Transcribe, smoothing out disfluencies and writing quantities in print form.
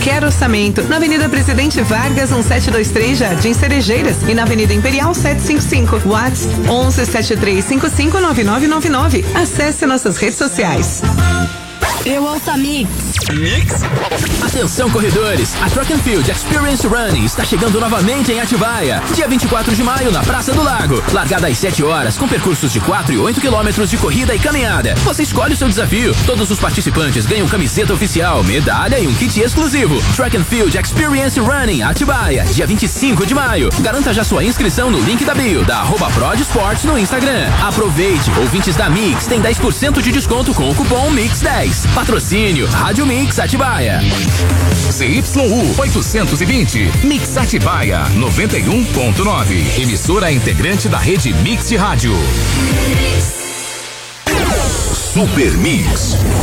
qualquer orçamento. Na Avenida Presidente Vargas, 1723, Jardim Cerejeiras. E na Avenida Imperial 755. WhatsApp 1173559999. Acesse nossas redes sociais. Eu ouço a Mix. Mix? Atenção, corredores! A Track and Field Experience Running está chegando novamente em Atibaia. Dia 24 de maio, na Praça do Lago. Largada às 7 horas, com percursos de 4 e 8 quilômetros de corrida e caminhada. Você escolhe o seu desafio. Todos os participantes ganham camiseta oficial, medalha e um kit exclusivo. Track and Field Experience Running Atibaia, dia 25 de maio. Garanta já sua inscrição no link da bio, da @ProdSports no Instagram. Aproveite, ouvintes da Mix tem 10% de desconto com o cupom MIX10. Patrocínio Rádio Mix Atibaia. CYU 820, Mix Atibaia 91.9. Emissora integrante da rede Mix de Rádio. Super Mix.